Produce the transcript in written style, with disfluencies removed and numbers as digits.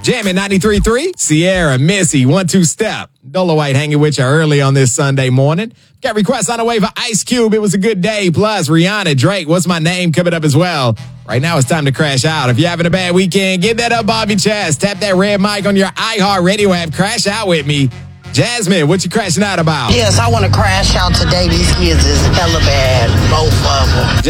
Jamming 93.3, Sierra, Missy, 1-2 Step. Dolo White hanging with you early on this Sunday morning. Got requests on the way for Ice Cube, It Was a Good Day. Plus, Rihanna, Drake, What's My Name coming up as well. Right now, it's time to crash out. If you're having a bad weekend, get that up off your chest. Tap that red mic on your iHeartRadio app. Crash out with me. Jasmine, what you crashing out about? Yes, I want to crash out today. These kids is hella bad, both of them.